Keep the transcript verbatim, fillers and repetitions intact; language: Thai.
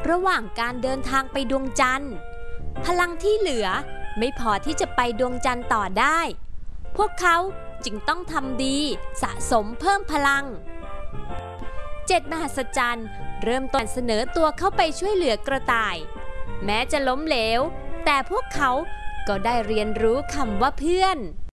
ระหว่างการเดินทางไปดวงจันทร์พลังที่เหลือไม่พอที่จะไปดวงจันทร์ต่อได้พวกเขาจึงต้องทำดีสะสมเพิ่มพลังเจ็ดมหัศจรรย์เริ่มต้นเสนอตัวเข้าไปช่วยเหลือกระต่ายแม้จะล้มเหลวแต่พวกเขาก็ได้เรียนรู้คำว่าเพื่อน